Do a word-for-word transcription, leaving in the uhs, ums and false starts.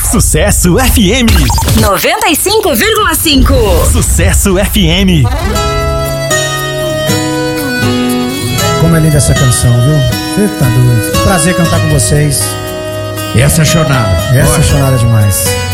Sucesso F M noventa e cinco vírgula cinco. Sucesso F M. Como é linda essa canção, viu? Você tá doido. Prazer cantar com vocês. Essa é chornada. Essa Bora. é chornada demais.